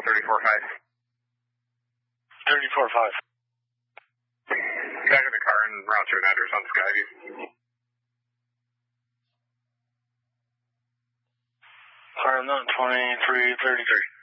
34-5. 34-5. Back in the car and route to an address on Skyview. Car on 2333.